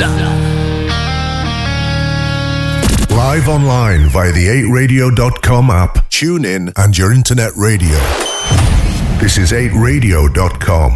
Live online via the 8radio.com app, tune in and your internet radio. This is 8radio.com.